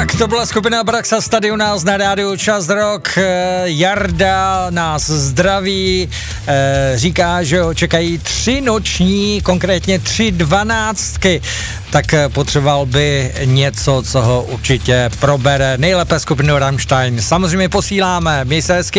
Tak to byla skupina Braxa tady u nás na rádiu Čas Rock. Jarda nás zdraví, říká, že ho čekají 3 noční, konkrétně 3 dvanáctky. Tak potřeboval by něco, co ho určitě probere. Nejlépe skupinu Rammstein. Samozřejmě posíláme. Měj se hezky.